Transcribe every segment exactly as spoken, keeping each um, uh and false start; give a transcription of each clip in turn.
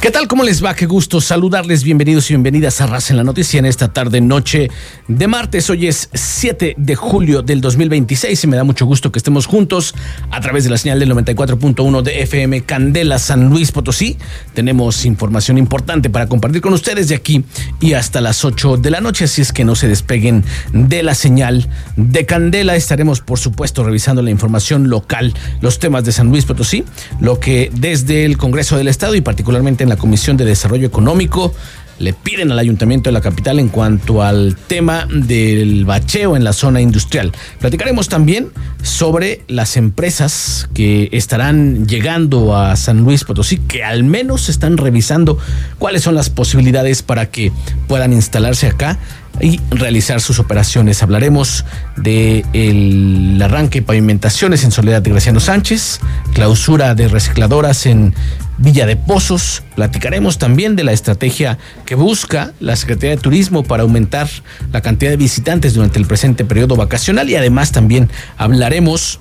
¿Qué tal? ¿Cómo les va? Qué gusto saludarles. Bienvenidos y bienvenidas a Raza en la Noticia en esta tarde noche de martes. Hoy es siete de julio del dos mil veintiséis y me da mucho gusto que estemos juntos a través de la señal del noventa y cuatro punto uno de F M Candela San Luis Potosí. Tenemos información importante para compartir con ustedes de aquí y hasta las ocho de la noche, así es que no se despeguen de la señal de Candela. Estaremos, por supuesto, revisando la información local, los temas de San Luis Potosí, lo que desde el Congreso del Estado y particularmente en la Comisión de Desarrollo Económico le piden al Ayuntamiento de la capital en cuanto al tema del bacheo en la zona industrial. Platicaremos también sobre las empresas que estarán llegando a San Luis Potosí, que al menos están revisando cuáles son las posibilidades para que puedan instalarse acá y realizar sus operaciones. Hablaremos de el arranque de pavimentaciones en Soledad de Graciano Sánchez, clausura de recicladoras en Villa de Pozos. Platicaremos también de la estrategia que busca la Secretaría de Turismo para aumentar la cantidad de visitantes durante el presente periodo vacacional, y además también hablaremos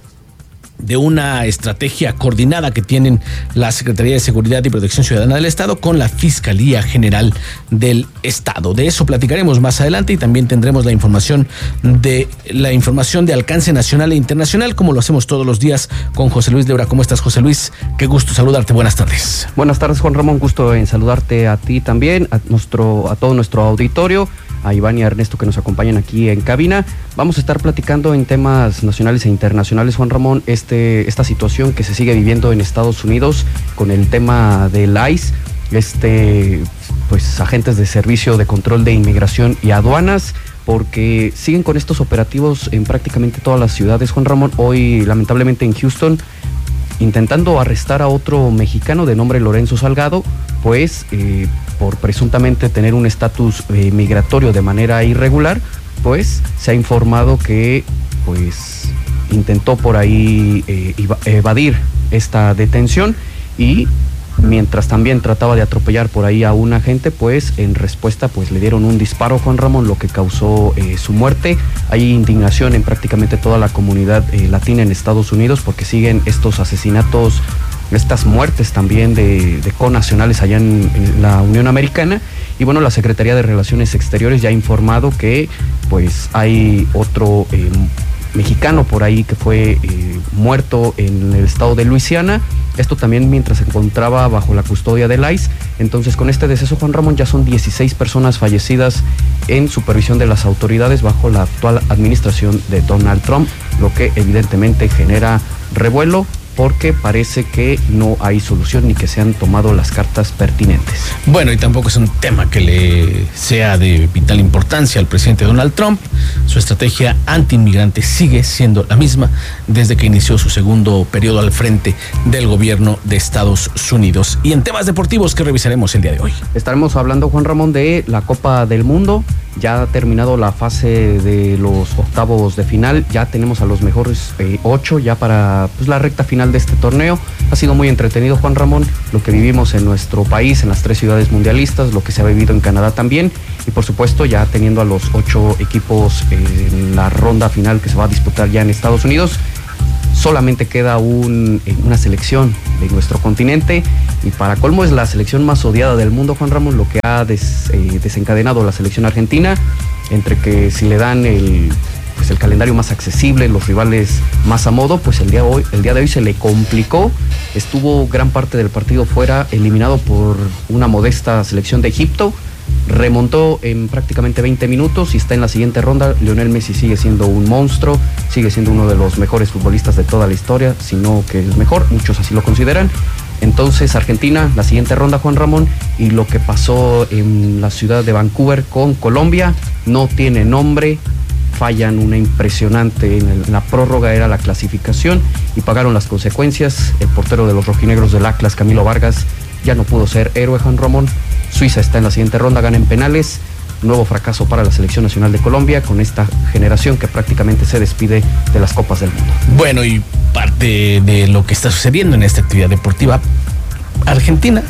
de una estrategia coordinada que tienen la Secretaría de Seguridad y Protección Ciudadana del Estado con la Fiscalía General del Estado. De eso platicaremos más adelante y también tendremos la información de la información de alcance nacional e internacional, como lo hacemos todos los días con José Luis Lebra. ¿Cómo estás, José Luis? Qué gusto saludarte. Buenas tardes. Buenas tardes, Juan Ramón. Gusto en saludarte a ti también, a nuestro, a todo nuestro auditorio, a Iván y a Ernesto que nos acompañan aquí en cabina. Vamos a estar platicando en temas nacionales e internacionales, Juan Ramón, este, esta situación que se sigue viviendo en Estados Unidos con el tema del I C E, este, pues agentes de Servicio de Control de Inmigración y Aduanas, porque siguen con estos operativos en prácticamente todas las ciudades, Juan Ramón. Hoy, lamentablemente, en Houston, intentando arrestar a otro mexicano de nombre Lorenzo Salgado, pues eh, por presuntamente tener un estatus eh, migratorio de manera irregular, pues se ha informado que pues intentó por ahí eh, evadir esta detención, y mientras también trataba de atropellar por ahí a un agente, pues en respuesta pues le dieron un disparo, Juan Ramón, lo que causó eh, su muerte. Hay indignación en prácticamente toda la comunidad eh, latina en Estados Unidos porque siguen estos asesinatos, estas muertes también de, de connacionales allá en, en la Unión Americana. Y bueno, la Secretaría de Relaciones Exteriores ya ha informado que pues hay otro eh, mexicano por ahí que fue eh, muerto en el estado de Luisiana. Esto también mientras se encontraba bajo la custodia del I C E. Entonces, con este deceso, Juan Ramón, ya son dieciséis personas fallecidas en supervisión de las autoridades bajo la actual administración de Donald Trump, lo que evidentemente genera revuelo, porque parece que no hay solución ni que se han tomado las cartas pertinentes. Bueno, y tampoco es un tema que le sea de vital importancia al presidente Donald Trump. Su estrategia antiinmigrante sigue siendo la misma desde que inició su segundo periodo al frente del gobierno de Estados Unidos. Y en temas deportivos, ¿qué revisaremos el día de hoy? Estaremos hablando, Juan Ramón, de la Copa del Mundo. Ya ha terminado la fase de los octavos de final, ya tenemos a los mejores eh, ocho ya para pues, la recta final de este torneo. Ha sido muy entretenido, Juan Ramón, lo que vivimos en nuestro país, en las tres ciudades mundialistas, lo que se ha vivido en Canadá también, y por supuesto ya teniendo a los ocho equipos en la ronda final que se va a disputar ya en Estados Unidos. Solamente queda un, una selección de nuestro continente, y para colmo es la selección más odiada del mundo, Juan Ramón, lo que ha des, eh, desencadenado la selección argentina, entre que si le dan el, pues el calendario más accesible, los rivales más a modo, pues el día, de hoy, el día de hoy se le complicó. Estuvo gran parte del partido fuera, eliminado por una modesta selección de Egipto. Remontó en prácticamente veinte minutos y está en la siguiente ronda. Lionel Messi sigue siendo un monstruo, sigue siendo uno de los mejores futbolistas de toda la historia, sino que el mejor, muchos así lo consideran. Entonces Argentina, la siguiente ronda, Juan Ramón, y lo que pasó en la ciudad de Vancouver con Colombia no tiene nombre. Fallan una impresionante, en, el, en la prórroga era la clasificación y pagaron las consecuencias. El portero de los rojinegros del Atlas, Camilo Vargas, ya no pudo ser héroe, Juan Ramón. Suiza está en la siguiente ronda, gana en penales. Nuevo fracaso para la Selección Nacional de Colombia, con esta generación que prácticamente se despide de las Copas del Mundo. Bueno, y parte de lo que está sucediendo en esta actividad deportiva, Argentina,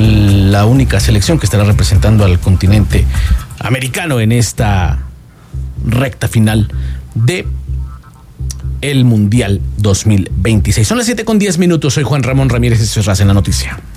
la única selección que estará representando al continente americano en esta recta final de el Mundial dos mil veintiséis. Son las siete con diez minutos. Soy Juan Ramón Ramírez, esto es Raza en la Noticia.